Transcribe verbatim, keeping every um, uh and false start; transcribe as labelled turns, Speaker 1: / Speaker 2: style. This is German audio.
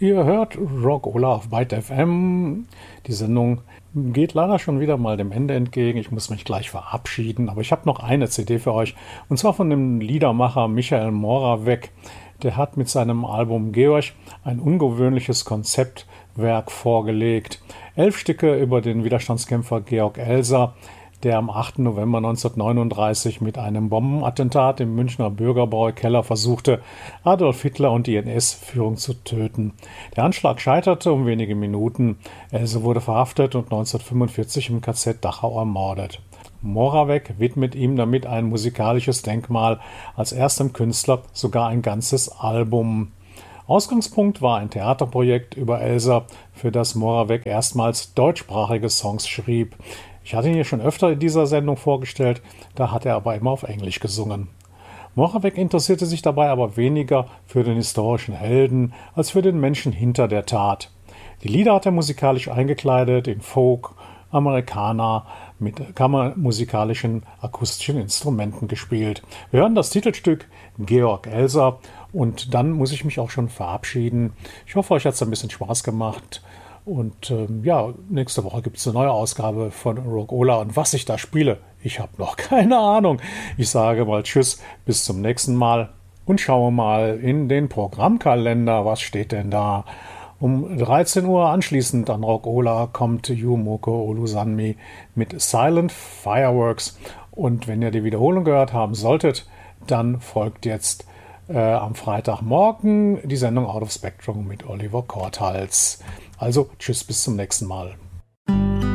Speaker 1: Ihr hört Rock'n'Roll auf Byte F M. Die Sendung geht leider schon wieder mal dem Ende entgegen. Ich muss mich gleich verabschieden, aber ich habe noch eine C D für euch. Und zwar von dem Liedermacher Michael Moravec. Der hat mit seinem Album Georg ein ungewöhnliches Konzeptwerk vorgelegt. Elf Stücke über den Widerstandskämpfer Georg Elser, der am achten November neunzehnhundertneununddreißig mit einem Bombenattentat im Münchner Bürgerbräukeller versuchte, Adolf Hitler und die N S-Führung zu töten. Der Anschlag scheiterte um wenige Minuten. Elser wurde verhaftet und neunzehnhundertfünfundvierzig im K Z Dachau ermordet. Moravec widmet ihm damit ein musikalisches Denkmal, als erstem Künstler sogar ein ganzes Album. Ausgangspunkt war ein Theaterprojekt über Elser, für das Moravec erstmals deutschsprachige Songs schrieb. Ich hatte ihn hier schon öfter in dieser Sendung vorgestellt, da hat er aber immer auf Englisch gesungen. Moravec interessierte sich dabei aber weniger für den historischen Helden als für den Menschen hinter der Tat. Die Lieder hat er musikalisch eingekleidet in Folk, Amerikaner, mit kammermusikalischen akustischen Instrumenten gespielt. Wir hören das Titelstück Georg Elser und dann muss ich mich auch schon verabschieden. Ich hoffe, euch hat es ein bisschen Spaß gemacht. Und ähm, ja, nächste Woche gibt es eine neue Ausgabe von Rock'n'Roll. Und was ich da spiele, ich habe noch keine Ahnung. Ich sage mal Tschüss, bis zum nächsten Mal und schaue mal in den Programmkalender. Was steht denn da? Um dreizehn Uhr anschließend an Rock'n'Roll kommt Yumoko Olusanmi mit Silent Fireworks. Und wenn ihr die Wiederholung gehört haben solltet, dann folgt jetzt äh, am Freitagmorgen die Sendung Out of Spectrum mit Oliver Korthals. Also tschüss, bis zum nächsten Mal.